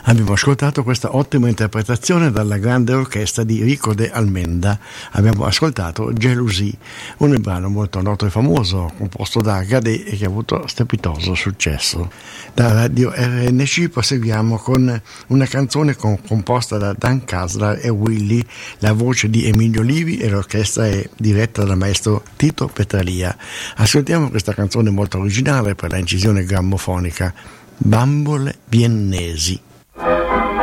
Abbiamo ascoltato questa ottima interpretazione dalla grande orchestra di Rico de Almenda. Abbiamo ascoltato Jalousie, un brano molto noto e famoso, composto da Gade e che ha avuto strepitoso successo. Da Radio RNC proseguiamo con una canzone composta da Dan Kaslar e Willy, la voce di Emilio Livi e l'orchestra è diretta dal maestro Tito Petralia. Ascoltiamo questa canzone molto originale per la incisione grammofonica, Bambole viennesi.